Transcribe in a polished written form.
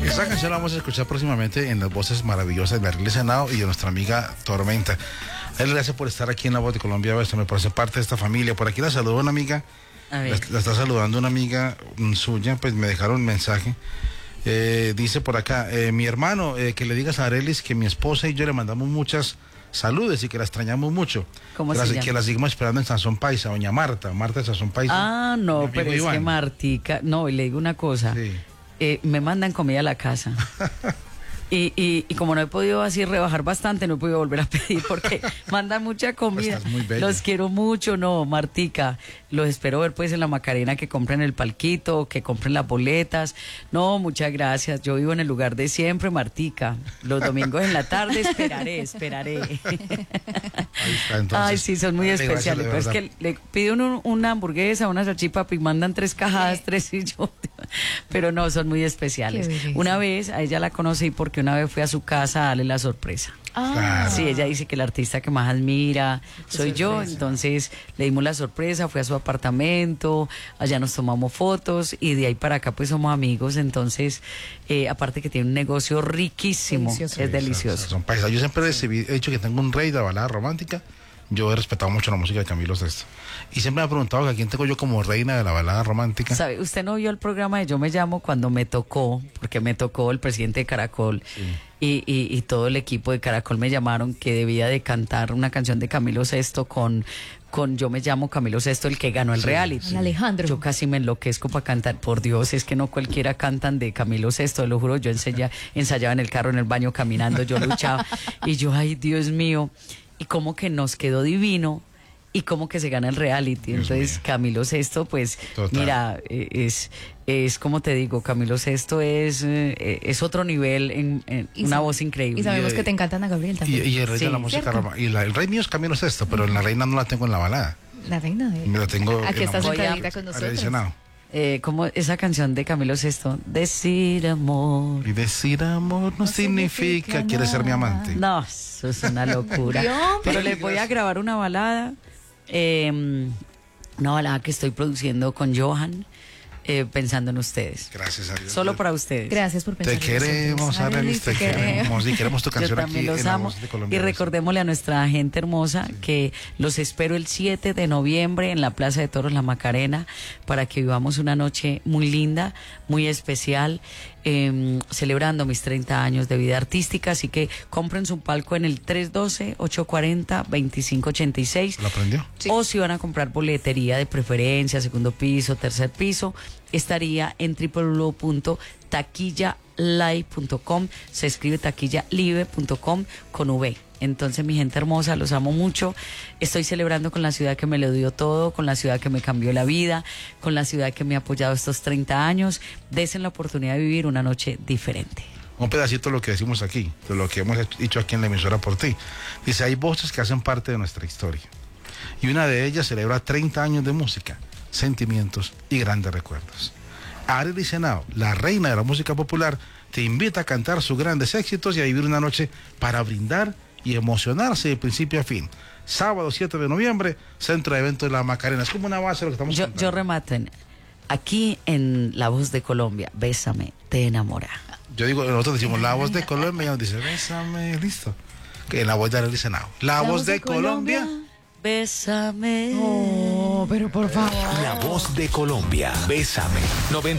Esa canción la vamos a escuchar próximamente en las voces maravillosas de Arely Senao y de nuestra amiga Tormenta. Gracias por estar aquí en La Voz de Colombia, me parece parte de esta familia. Por aquí la saludó una amiga, la está saludando una amiga suya, pues me dejaron un mensaje. Dice por acá, mi hermano, que le digas a Arelis que mi esposa y yo le mandamos muchas saludes y que la extrañamos mucho. ¿Cómo se llama? Que la seguimos esperando en Sazón Paisa, doña Marta de Sazón Paisa. Ah, no, pero es que Martica, no, y le digo una cosa, sí. Me mandan comida a la casa. Y como no he podido así rebajar bastante, no he podido volver a pedir porque mandan mucha comida. Estás muy bella. Los quiero mucho, no, Martica. Los espero ver pues en la Macarena, que compren el palquito, que compren las boletas. No, muchas gracias. Yo vivo en el lugar de siempre, Martica. Los domingos en la tarde esperaré. Ahí está, entonces. Ay, sí, son muy especiales. Pero es que le pido una hamburguesa, una salchipapa y mandan 3 cajadas, 3 y yo. Pero no, son muy especiales. Una vez a ella la conocí porque una vez fui a su casa a darle la sorpresa. Claro. Sí, ella dice que el artista que más admira soy yo, entonces le dimos la sorpresa, fui a su apartamento, allá nos tomamos fotos y de ahí para acá pues somos amigos, entonces aparte que tiene un negocio riquísimo, delicioso. Es delicioso. Son paisas. Yo siempre he dicho que tengo un rey de la balada romántica. Yo he respetado mucho la música de Camilo Sesto. Y siempre me ha preguntado que a quién tengo yo como reina de la balada romántica. ¿Sabe? Usted no vio el programa de Yo Me Llamo cuando me tocó, porque me tocó el presidente de Caracol. Sí. Y todo el equipo de Caracol me llamaron que debía de cantar una canción de Camilo Sesto con Yo Me Llamo Camilo Sesto, el que ganó el reality. Alejandro. Yo casi me enloquezco para cantar. Por Dios, es que no cualquiera cantan de Camilo Sesto, lo juro. Yo ensayaba en el carro, en el baño, caminando, yo luchaba. Y yo, ay, Dios mío. Y como que nos quedó divino y como que se gana el reality. Dios entonces mío. Camilo Sesto, pues total. Mira, es como te digo, Camilo Sesto es otro nivel, en una voz increíble. Y sabemos que te encanta Ana Gabriel también. Y el rey de la música romántica. El rey mío es Camilo Sesto, pero en la reina no la tengo en la balada. La reina de... Me la tengo aquí está sentadita con nosotros. Como esa canción de Camilo Sesto, decir amor. Y decir amor no significa quieres ser mi amante. No, eso es una locura. Pero les voy a grabar una balada que estoy produciendo con Johan, pensando en ustedes. Gracias a Dios. Solo para ustedes. Gracias por pensar te queremos, Arelis, te queremos. Y queremos tu canción aquí en La Voz de Colombia. Y recordémosle a nuestra gente hermosa que los espero el 7 de noviembre en la Plaza de Toros La Macarena para que vivamos una noche muy linda, muy especial, celebrando mis 30 años de vida artística. Así que compren su palco en el 312-840-2586. ¿Lo aprendió? Sí. O si van a comprar boletería de preferencia, segundo piso, tercer piso, estaría en www.taquillalive.com. Se escribe taquillalive.com con V. Entonces, mi gente hermosa, los amo mucho. Estoy celebrando con la ciudad que me lo dio todo, con la ciudad que me cambió la vida, con la ciudad que me ha apoyado estos 30 años. Desen la oportunidad de vivir una noche diferente. Un pedacito de lo que decimos aquí, de lo que hemos dicho aquí en la emisora por ti. Dice, hay voces que hacen parte de nuestra historia. Y una de ellas celebra 30 años de música, sentimientos y grandes recuerdos. Arely Senao, la reina de la música popular, te invita a cantar sus grandes éxitos y a vivir una noche para brindar y emocionarse de principio a fin. Sábado 7 de noviembre, Centro de Eventos de La Macarena. Es como una base lo que estamos cantando. Yo rematen. Aquí en La Voz de Colombia, Bésame, te enamora. Yo digo, nosotros decimos La Voz de Colombia y nos dice, bésame, listo. Que la voz de Arely Senao. La Voz de Colombia. Bésame. Oh, pero por favor. La Voz de Colombia. Bésame.